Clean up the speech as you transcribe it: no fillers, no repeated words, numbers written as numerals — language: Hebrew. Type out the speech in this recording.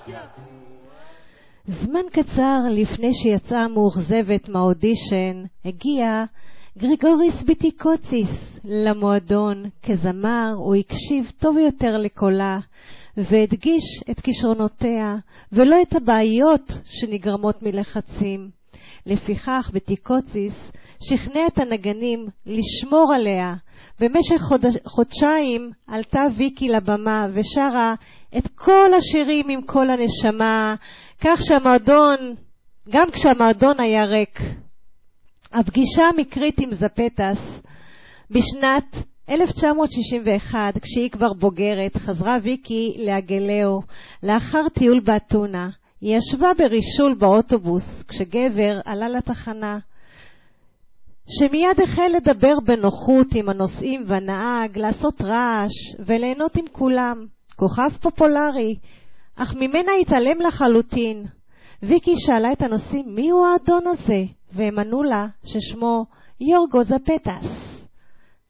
זמן קצר לפני שיצאה מאוכזבת מהאודישן, הגיע גריגוריס ביטיקוציס למועדון. כזמר הוא הקשיב טוב יותר לקולה, והדגיש את כישרונותיה ולא את הבעיות שנגרמות מלחצים. לפיכך ביטיקוציס שכנע את הנגנים לשמור עליה. במשך חודשיים עלתה ויקי לבמה ושרה את כל השירים עם כל הנשמה, כך שהמועדון, גם כשהמועדון היה ריק. הפגישה המקרית עם זפטס בשנת 1961, כשהיא כבר בוגרת, חזרה ויקי לאגלאו לאחר טיול באתונה. היא ישבה ברישול באוטובוס כשגבר עלה לתחנה, שמיד החל לדבר בנוחות עם הנוסעים והנהג, לעשות רעש וליהנות עם כולם. כוכב פופולרי, אך ממנה התעלם לחלוטין. ויקי שאלה את הנוסעים מי הוא האדון הזה, והם ענו לה ששמו יורגו זפטס.